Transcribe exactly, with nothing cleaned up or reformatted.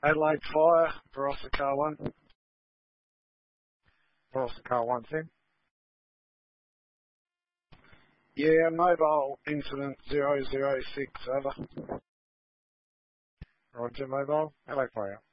Adelaide Fire, Barossa Car one. Barossa Car one, Tim. Yeah, mobile incident zero zero six, over. Roger, mobile. Adelaide Fire.